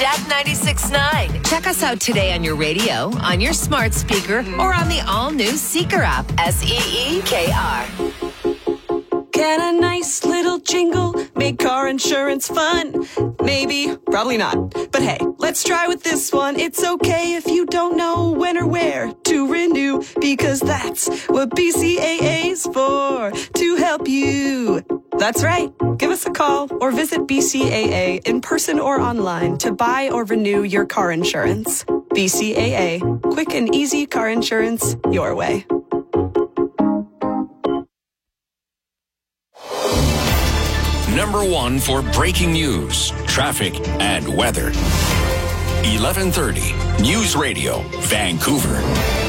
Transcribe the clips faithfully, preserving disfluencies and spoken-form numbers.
Jack ninety-six point nine. Check us out today on your radio, on your smart speaker, or on the all-new Seeker app. S E E K R. Can a nice little jingle make car insurance fun? Maybe, probably not. But hey, let's try with this one. It's okay if you don't know when or where to renew, because that's what B C A A's for, to help you. That's right. Give us a call or visit B C A A in person or online to buy or renew your car insurance. B C A A. Quick and easy car insurance your way. Number one for breaking news, traffic, and weather. eleven thirty News Radio, Vancouver.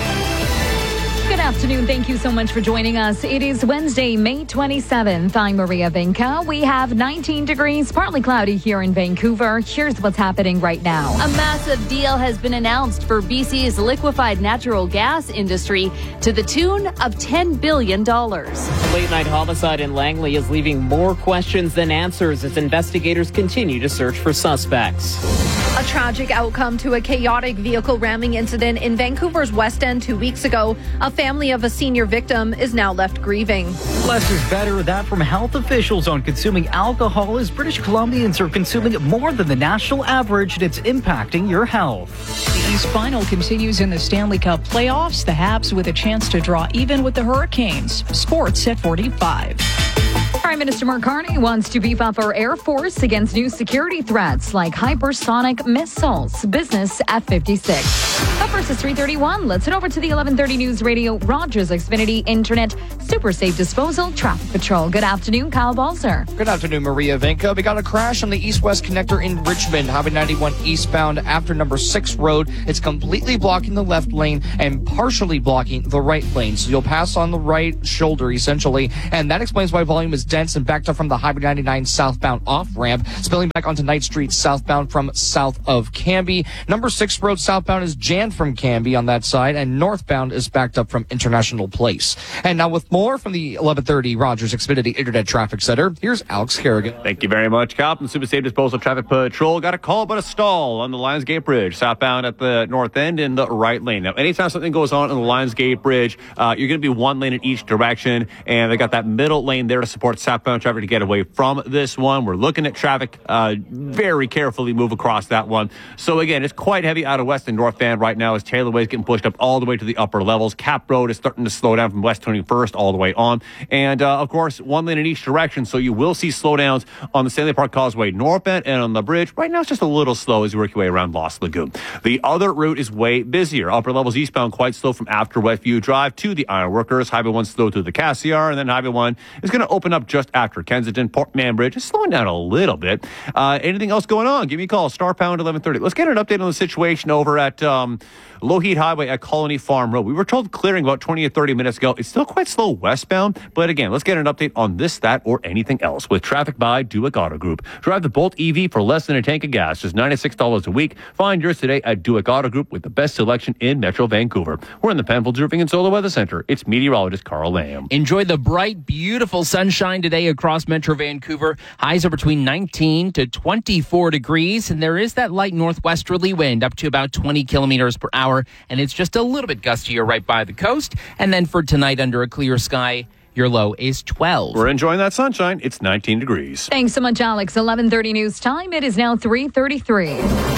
Good afternoon. Thank you so much for joining us. It is Wednesday, May twenty-seventh. I'm Maria Vinca. We have nineteen degrees, partly cloudy here in Vancouver. Here's what's happening right now. A massive deal has been announced for B C's liquefied natural gas industry to the tune of ten billion dollars. Late-night homicide in Langley is leaving more questions than answers as investigators continue to search for suspects. A tragic outcome to a chaotic vehicle ramming incident in Vancouver's West End two weeks ago. A family of a senior victim is now left grieving. Less is better. That from health officials on consuming alcohol as British Columbians are consuming more than the national average, and it's impacting your health. The East Final continues in the Stanley Cup playoffs. The Habs with a chance to draw even with the Hurricanes. Sports at forty-five. Prime Minister Mark Carney wants to beef up our Air Force against new security threats like hypersonic missiles. Business at fifty-six. Up first is three thirty-one. Let's head over to the eleven thirty News Radio Rogers Xfinity Internet Super Safe Disposal Traffic Patrol. Good afternoon, Kyle Balzer. Good afternoon, Maria Vinca. We got a crash on the east-west connector in Richmond, Highway ninety-one eastbound after number six road. It's completely blocking the left lane and partially blocking the right lane. So you'll pass on the right shoulder, essentially, and that explains why volume is dense and backed up from the Highway ninety-nine southbound off-ramp, spilling back onto Knight Street southbound from south of Cambie. Number six road southbound is jammed from Cambie on that side, and northbound is backed up from International Place. And now with more from the eleven thirty Rogers Xfinity Internet Traffic Center, here's Alex Kerrigan. Thank you very much, Cop. And Super Safe Disposal Traffic Patrol got a call about a stall on the Lionsgate Bridge, southbound at the north end in the right lane. Now, anytime something goes on in the Lionsgate Bridge, uh, you're going to be one lane in each direction, and they got that middle lane there to support southbound traffic to get away from this one. We're looking at traffic uh, very carefully move across that one. So again, it's quite heavy out of west and north van right now as Taylor Way is getting pushed up all the way to the upper levels. Cap Road is starting to slow down from West twenty-first all the way on. And uh, of course, one lane in each direction. So you will see slowdowns on the Stanley Park Causeway northbound and on the bridge. Right now, it's just a little slow as you work your way around Lost Lagoon. The other route is way busier. Upper levels eastbound quite slow from after Westview Drive to the Ironworkers. Highway one slow to the Cassiar, and then Highway one is going to open up just after Kensington. Portman Bridge is slowing down a little bit. Uh, anything else going on? Give me a call. Star Pound eleven thirty. Let's get an update on the situation over at um, Lougheed Highway at Colony Farm Road. We were told clearing about twenty or thirty minutes ago. It's still quite slow westbound, but again, let's get an update on this, that, or anything else with traffic by Duick Auto Group. Drive the Bolt E V for less than a tank of gas, just ninety-six dollars a week. Find yours today at Duick Auto Group with the best selection in Metro Vancouver. We're in the Penfolds Roofing and Solar Weather Center. It's meteorologist Carl Lamb. Enjoy the bright, beautiful sunshine today across Metro Vancouver. Highs are between nineteen to twenty-four degrees, and there is that light northwesterly wind up to about twenty kilometers per hour, and it's just a little bit gustier right by the coast. And then for tonight, under a clear sky, your low is twelve. We're enjoying that sunshine. It's nineteen degrees. Thanks so much, Alex. eleven thirty news time. It is now three thirty-three.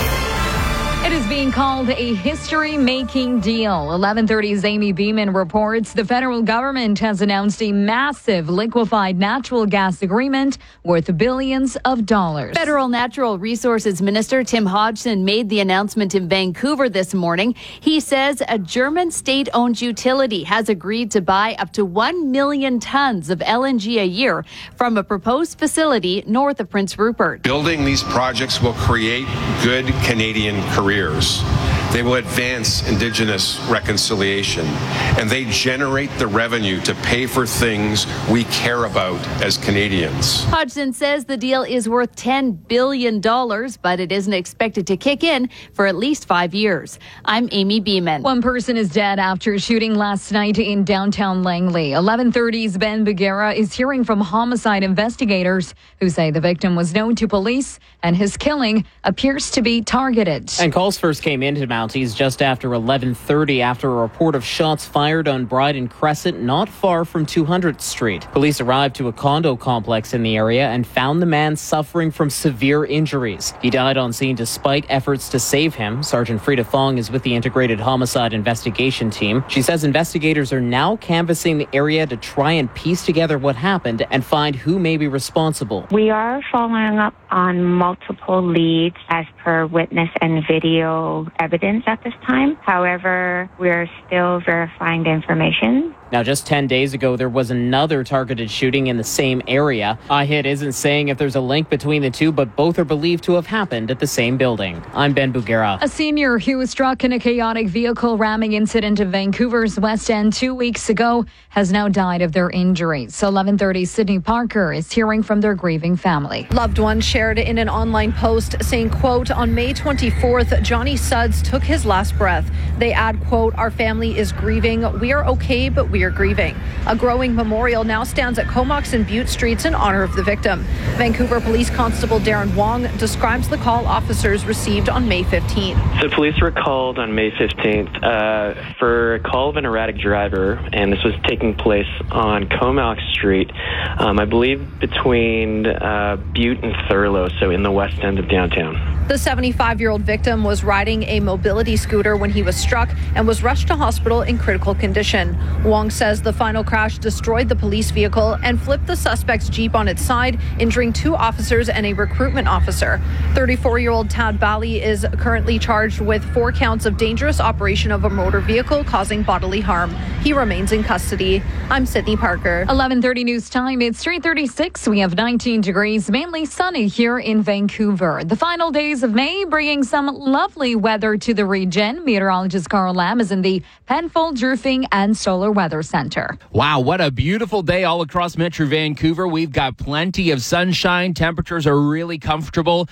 It is being called a history-making deal. eleven thirty's Amy Beeman reports the federal government has announced a massive liquefied natural gas agreement worth billions of dollars. Federal Natural Resources Minister Tim Hodgson made the announcement in Vancouver this morning. He says a German state-owned utility has agreed to buy up to one million tons of L N G a year from a proposed facility north of Prince Rupert. Building these projects will create good Canadian careers. They will advance Indigenous reconciliation, and they generate the revenue to pay for things we care about as Canadians. Hodgson says the deal is worth ten billion dollars, but it isn't expected to kick in for at least five years. I'm Amy Beeman. One person is dead after shooting last night in downtown Langley. eleven thirty's Ben Bugera is hearing from homicide investigators who say the victim was known to police and his killing appears to be targeted. And calls first came into Mounties just after eleven thirty after a report of shots fired on Bryden Crescent not far from two hundredth Street. Police arrived to a condo complex in the area and found the man suffering from severe injuries. He died on scene despite efforts to save him. Sergeant Frida Fong is with the Integrated Homicide Investigation Team. She says investigators are now canvassing the area to try and piece together what happened and find who may be responsible. We are following up on multiple leads as per witness and video evidence at this time. However, we're still verifying the information. Now, just ten days ago, there was another targeted shooting in the same area. I H I T isn't saying if there's a link between the two, but both are believed to have happened at the same building. I'm Ben Bugera. A senior who was struck in a chaotic vehicle ramming incident in Vancouver's West End two weeks ago has now died of their injuries. eleven thirty, Sydney Parker is hearing from their grieving family. Loved ones shared in an online post saying, quote, on May twenty-fourth, Johnny Sudds took his last breath. They add, quote, our family is grieving. We are okay, but we are grieving. A growing memorial now stands at Comox and Butte Streets in honor of the victim. Vancouver Police Constable Darren Wong describes the call officers received on May fifteenth. So police were called on May fifteenth uh, for a call of an erratic driver, and this was taking place on Comox Street, um, I believe between uh, Butte and Thurlow, so in the west end of downtown. The seventy-five-year-old victim was riding a mobility scooter when he was struck and was rushed to hospital in critical condition. Wong says the final crash destroyed the police vehicle and flipped the suspect's Jeep on its side, injuring two officers and a recruitment officer. thirty-four-year-old Tad Bally is currently charged with four counts of dangerous operation of a motor vehicle causing bodily harm. He remains in custody. I'm Sydney Parker. eleven thirty news time. It's three thirty-six. We have nineteen degrees, mainly sunny here in Vancouver. The final days of May bringing some lovely weather to the region. Meteorologist Carl Lam is in the Penfold Roofing and Solar Weather Center. Wow, what a beautiful day all across Metro Vancouver. We've got plenty of sunshine. Temperatures are really comfortable.